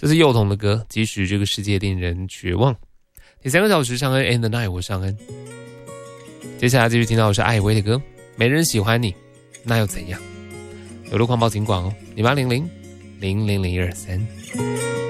这是幼童的歌，即使这个世界令人绝望。第3个小时，尚恩 and the night， 我尚恩。接下来继续听到的是艾薇的歌，没人喜欢你，那又怎样？有路狂暴警广哦，0800000023。